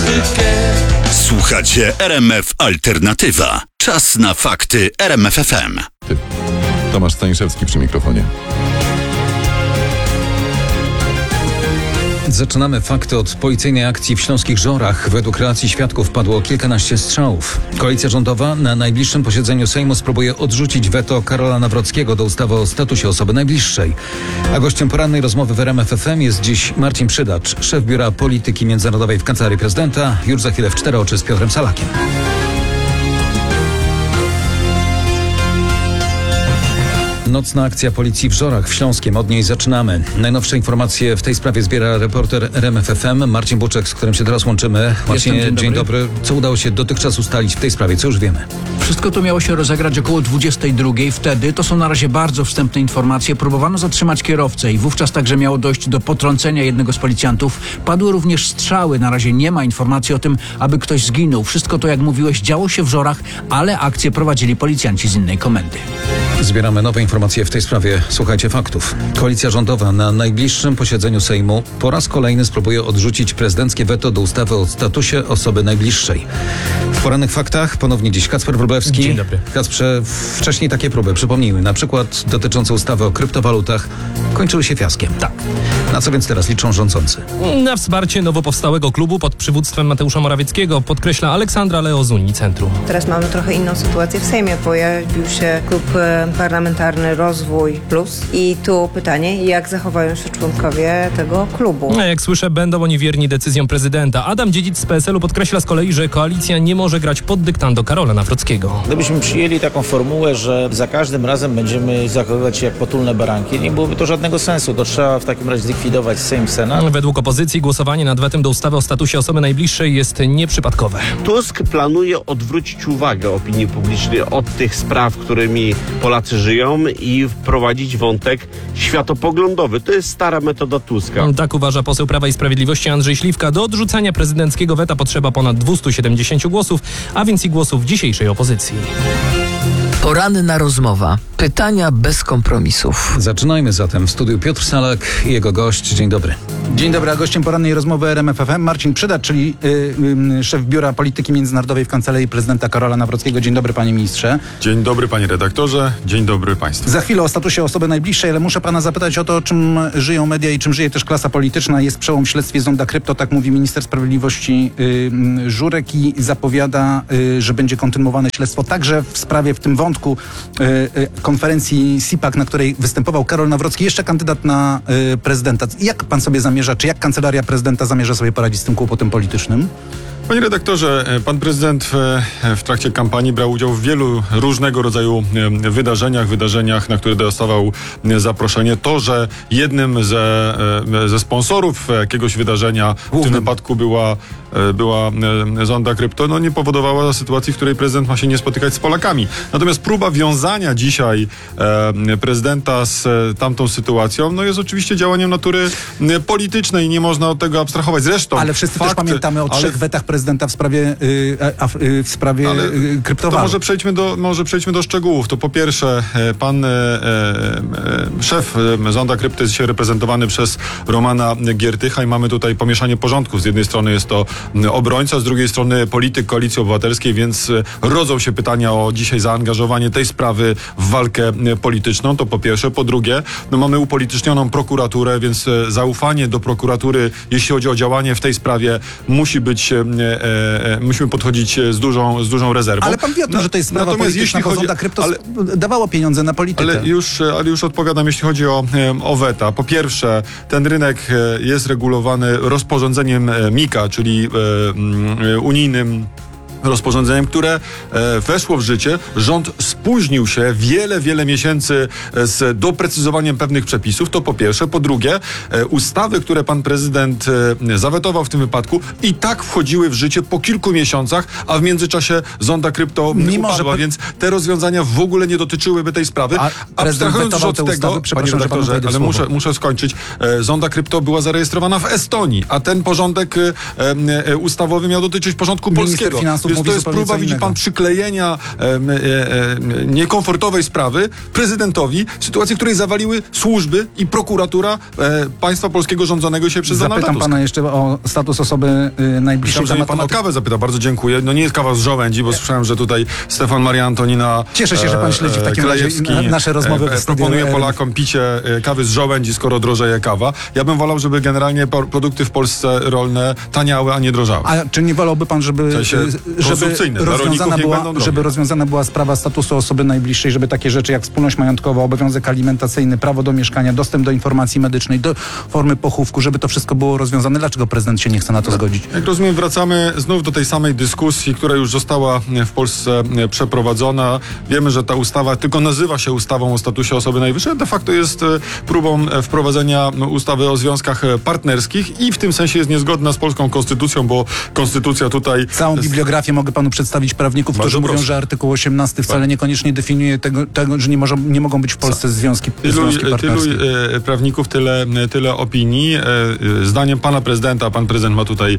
Słuchacie RMF Alternatywa. Czas na fakty RMF FM. Tomasz Staniszewski przy mikrofonie. Zaczynamy fakty od policyjnej akcji w Śląskich Żorach. Według relacji świadków padło kilkanaście strzałów. Koalicja rządowa na najbliższym posiedzeniu Sejmu spróbuje odrzucić weto Karola Nawrockiego do ustawy o statusie osoby najbliższej. A gościem porannej rozmowy w RMF FM jest dziś Marcin Przydacz, szef Biura Polityki Międzynarodowej w Kancelarii Prezydenta. Już za chwilę w 4 oczy z Piotrem Salakiem. Nocna akcja policji w Żorach w Śląskiem. Od niej zaczynamy. Najnowsze informacje w tej sprawie zbiera reporter RMF FM Marcin Buczek, z którym się teraz łączymy. Marcinie, dzień dobry. Co udało się dotychczas ustalić w tej sprawie? Co już wiemy? Wszystko to miało się rozegrać około 22. Wtedy, to są na razie bardzo wstępne informacje, próbowano zatrzymać kierowcę i wówczas także miało dojść do potrącenia jednego z policjantów. Padły również strzały. Na razie nie ma informacji o tym, aby ktoś zginął. Wszystko to, jak mówiłeś, działo się w Żorach, ale akcję prowadzili policjanci z innej komendy. Zbieramy nowe informacje w tej sprawie. Słuchajcie faktów. Koalicja rządowa na najbliższym posiedzeniu Sejmu po raz kolejny spróbuje odrzucić prezydenckie weto do ustawy o statusie osoby najbliższej. W porannych faktach ponownie dziś Kacper Wróblewski. Dzień dobry. Kacprze, wcześniej takie próby, przypomnijmy, na przykład dotyczące ustawy o kryptowalutach, kończyły się fiaskiem. Tak. Na co więc teraz liczą rządzący? Na wsparcie nowo powstałego klubu pod przywództwem Mateusza Morawieckiego, podkreśla Aleksandra Leo z Unii Centrum. Teraz mamy trochę inną sytuację w Sejmie. Pojawił się klub parlamentarny Rozwój Plus i tu pytanie, jak zachowają się członkowie tego klubu? A jak słyszę, będą oni wierni decyzjom prezydenta. Adam Dziedzic z PSL-u podkreśla z kolei, że koalicja nie może grać pod dyktando Karola Nawrockiego. Gdybyśmy przyjęli taką formułę, że za każdym razem będziemy zachowywać się jak potulne baranki, nie byłoby to żadnego sensu. To trzeba w takim razie zlikwidować Sejm, Senat. Według opozycji głosowanie nad wetem do ustawy o statusie osoby najbliższej jest nieprzypadkowe. Tusk planuje odwrócić uwagę opinii publicznej od tych spraw, którymi Polacy żyją i wprowadzić wątek światopoglądowy. To jest stara metoda Tuska. Tak uważa poseł Prawa i Sprawiedliwości Andrzej Śliwka. Do odrzucania prezydenckiego weta potrzeba ponad 270 głosów, a więc i głosów dzisiejszej opozycji. Poranna rozmowa. Pytania bez kompromisów. Zaczynajmy zatem. W studiu Piotr Salak i jego gość. Dzień dobry. Dzień dobry, a gościem porannej rozmowy RMF FM Marcin Przydacz, czyli szef Biura Polityki Międzynarodowej w Kancelarii Prezydenta Karola Nawrockiego. Dzień dobry, panie ministrze. Dzień dobry, panie redaktorze. Dzień dobry państwu. Za chwilę o statusie osoby najbliższej, ale muszę pana zapytać o to, czym żyją media i czym żyje też klasa polityczna. Jest przełom w śledztwie Zonda Krypto, tak mówi minister sprawiedliwości Żurek i zapowiada, że będzie kontynuowane śledztwo także w sprawie, w tym wątku konferencji CPAC, na której występował Karol Nawrocki, jeszcze kandydat na prezydenta. Jak pan sobie zamierza, czy jak Kancelaria Prezydenta zamierza sobie poradzić z tym kłopotem politycznym? Panie redaktorze, pan prezydent w trakcie kampanii brał udział w wielu różnego rodzaju wydarzeniach, na które dostawał zaproszenie. To, że jednym ze sponsorów jakiegoś wydarzenia, w tym wypadku była Zonda Krypto, no nie powodowała sytuacji, w której prezydent ma się nie spotykać z Polakami. Natomiast próba wiązania dzisiaj prezydenta z tamtą sytuacją, no jest oczywiście działaniem natury politycznej i nie można od tego abstrahować. Zresztą ale wszyscy też pamiętamy o 3 wetach prezydenta w sprawie kryptowalut. To może przejdźmy do szczegółów. To po pierwsze, pan szef Zonda Krypto jest dzisiaj reprezentowany przez Romana Giertycha i mamy tutaj pomieszanie porządków. Z jednej strony jest to obrońca, z drugiej strony polityk Koalicji Obywatelskiej, więc rodzą się pytania o dzisiaj zaangażowanie tej sprawy w walkę polityczną. To po pierwsze. Po drugie, mamy upolitycznioną prokuraturę, więc zaufanie do prokuratury, jeśli chodzi o działanie w tej sprawie, musimy podchodzić z dużą rezerwą. Ale pan wie o tym, że to jest sprawa polityczna, bo Zonda Krypto dawało pieniądze na politykę. Ale już odpowiadam, jeśli chodzi o weta. Po pierwsze, ten rynek jest regulowany rozporządzeniem MiCA, czyli unijnym rozporządzeniem, które weszło w życie. Rząd spóźnił się wiele miesięcy z doprecyzowaniem pewnych przepisów. To po pierwsze. Po drugie, ustawy, które pan prezydent zawetował w tym wypadku, i tak wchodziły w życie po kilku miesiącach, a w międzyczasie Zonda Krypto upadła, więc te rozwiązania w ogóle nie dotyczyłyby tej sprawy. Abstrahując już od tego, panie redaktorze, ale muszę skończyć. Zonda Krypto była zarejestrowana w Estonii, a ten porządek ustawowy miał dotyczyć porządku polskiego. mówi to jest zupełnie próba, co widzi innego. pan, przyklejenia niekomfortowej sprawy prezydentowi w sytuacji, w której zawaliły służby i prokuratura państwa polskiego rządzonego się przez Donalda Zapytam Tuska. pana jeszcze o status osoby najbliższej. Myślałem, że mnie pan o kawę zapyta. Bardzo dziękuję. No nie jest kawa z żołędzi, bo słyszałem, że tutaj Stefan Maria Antonina Cieszę się, że pan śledzi w takim razie nasze rozmowy w studiu proponuje RMF. Polakom picie kawy z żołędzi, skoro drożeje kawa. Ja bym wolał, żeby generalnie produkty w Polsce rolne taniały, a nie drożały. A czy nie wolałby pan, żeby konsumpcyjne. Dla rolników niech będą drogie. żeby rozwiązana była sprawa statusu osoby najbliższej, żeby takie rzeczy jak wspólność majątkowa, obowiązek alimentacyjny, prawo do mieszkania, dostęp do informacji medycznej, do formy pochówku, żeby to wszystko było rozwiązane? Dlaczego prezydent się nie chce na to zgodzić? Jak rozumiem, wracamy znów do tej samej dyskusji, która już została w Polsce przeprowadzona. Wiemy, że ta ustawa tylko nazywa się ustawą o statusie osoby najwyższej, a de facto jest próbą wprowadzenia ustawy o związkach partnerskich i w tym sensie jest niezgodna z polską konstytucją, bo konstytucja tutaj... Całą bibliografię mogę panu przedstawić prawników, Bardzo którzy mówią, proszę. że artykuł 18 wcale niekoniecznie definiuje tego że nie mogą być w Polsce związki partnerskie. Tylu prawników, tyle opinii. Zdaniem pana prezydenta, pan prezydent ma tutaj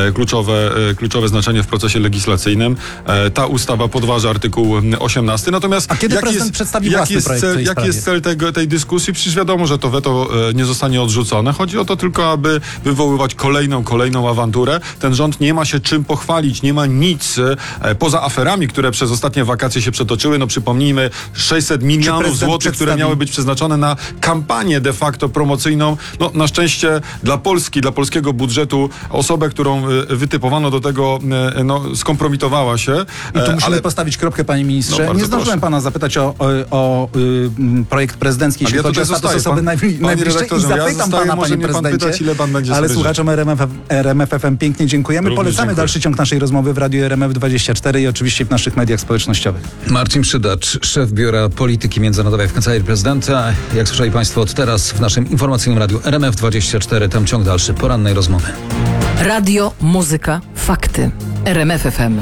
kluczowe znaczenie w procesie legislacyjnym. Ta ustawa podważa artykuł 18. Natomiast A kiedy prezydent przedstawi własny projekt w tej jaki sprawie? jest cel tej dyskusji? Przecież wiadomo, że to weto nie zostanie odrzucone. Chodzi o to tylko, aby wywoływać kolejną awanturę. Ten rząd nie ma się czym pochwalić, nie ma nic poza aferami, które przez ostatnie wakacje się przetoczyły. No przypomnijmy, 600 milionów złotych, które miały być przeznaczone na kampanię de facto promocyjną. No na szczęście dla Polski, dla polskiego budżetu osobę, którą wytypowano do tego, skompromitowała się. I tu musimy postawić kropkę, panie ministrze. bardzo Nie zdążyłem proszę. pana zapytać o projekt prezydencki, jeśli chodzi o status osoby najbliższej i zapytam pana, panie prezydencie. Pytać, ile pan będzie Ale sobie słuchaczom RMF FM pięknie dziękujemy. Również Polecamy dziękuję. dalszy ciąg naszej rozmowy w Radiu RMF24 i oczywiście w naszych mediach społecznościowych. Marcin Przydacz, szef Biura Polityki Międzynarodowej w Kancelarii Prezydenta. Jak słyszeli państwo, od teraz w naszym informacyjnym radiu RMF24, tam ciąg dalszy porannej rozmowy. Radio, muzyka, fakty. RMF FM.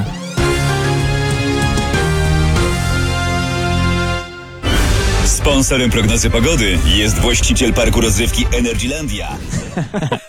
Sponsorem prognozy pogody jest właściciel parku rozrywki Energylandia.